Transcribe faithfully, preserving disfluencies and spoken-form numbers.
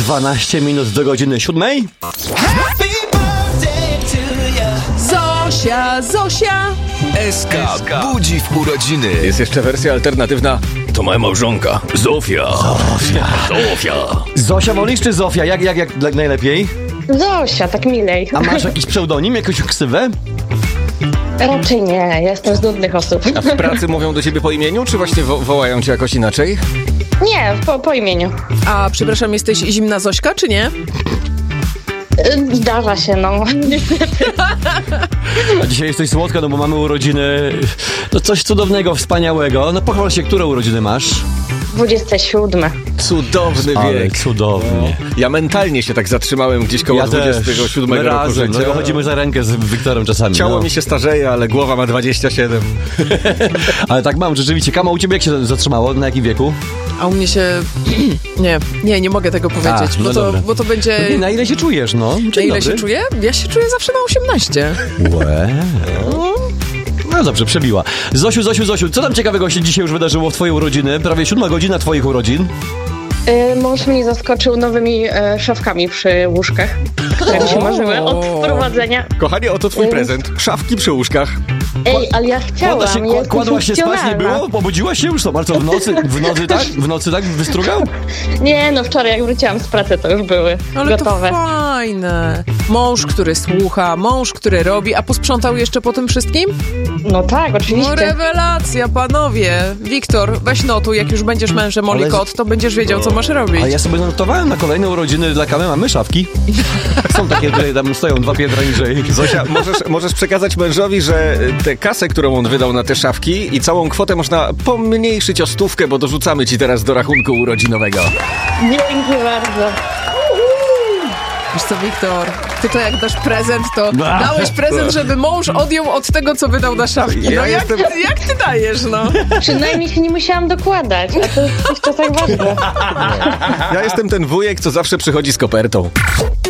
dwanaście minut do godziny siódmej. Zosia, Zosia! S K budzi w urodziny. Jest jeszcze wersja alternatywna. To moja małżonka, Zofia. Zofia. Zofia. Zosia wolisz czy Zofia? Jak, jak, jak, jak najlepiej? Zosia, tak milej. A masz jakiś pseudonim, jakąś ksywę? Raczej nie, ja jestem z nudnych osób. A w pracy mówią do ciebie po imieniu, czy właśnie wo- wołają cię jakoś inaczej? Nie, po, po imieniu. A przepraszam, jesteś zimna Zośka, czy nie? Y, Zdarza się, no. A dzisiaj jesteś słodka, no bo mamy urodziny. No coś cudownego, wspaniałego. No pochwal się, które urodziny masz? dwudzieste siódme. Cudowny Ale wiek. cudownie. Ja mentalnie się tak zatrzymałem gdzieś koło Ja też. dwudziestego siódmego My roku razem, życia. no, chodzimy za rękę z Wiktorem czasami. Ciało no. mi się starzeje, ale głowa ma dwadzieścia siedem. Ale tak mam, rzeczywiście. Kama, u ciebie jak się zatrzymało? Na jakim wieku? A u mnie się... nie, nie, nie mogę tego powiedzieć, A, no bo, to, dobra. bo to będzie... Nie, na ile się czujesz, no? Dzień Na ile dobry. się czuję? Ja się czuję zawsze na osiemnaście. Łe. No dobrze, przebiła. Zosiu, Zosiu, Zosiu, co tam ciekawego się dzisiaj już wydarzyło w twojej urodziny? Prawie siódma godzina twoich urodzin. Y, mąż mnie zaskoczył nowymi y, szafkami przy łóżkach, które mi się marzyły od wprowadzenia. Kochanie, oto twój Ym. prezent. Szafki przy łóżkach. Ej, ale ja chciałam, Kładła się, ja kła- jestem kładłaś się spać, nie funkcjonalna. było? Pobudziłaś się już? To, ale co, w nocy, w nocy tak? W nocy tak wystrugał? Nie, no wczoraj jak wróciłam z pracy, to już były Ale gotowe. to fajne. Mąż, który słucha, mąż, który robi, a posprzątał jeszcze po tym wszystkim? No tak, No oczywiście. rewelacja, panowie. Wiktor, weź notuj, jak już będziesz mężem Oli Ale- Kot, to będziesz wiedział, co masz robić. A ja sobie notowałem na kolejne urodziny dla Kamy, mamy szafki. Są takie, które tam stoją dwa piętra niżej. Zosia, możesz, możesz przekazać mężowi, że tę kasę, którą on wydał na te szafki i całą kwotę można pomniejszyć o stówkę, bo dorzucamy ci teraz do rachunku urodzinowego. Dzięki bardzo. Wiesz co, Wiktor, ty to jak dasz prezent, to Bah. dałeś prezent, żeby mąż odjął od tego, co wydał na szafki. No Ja jak, jestem- jak ty dajesz, no? Przynajmniej się nie musiałam dokładać, a to jest w tych czasach ważne. Ja jestem ten wujek, co zawsze przychodzi z kopertą.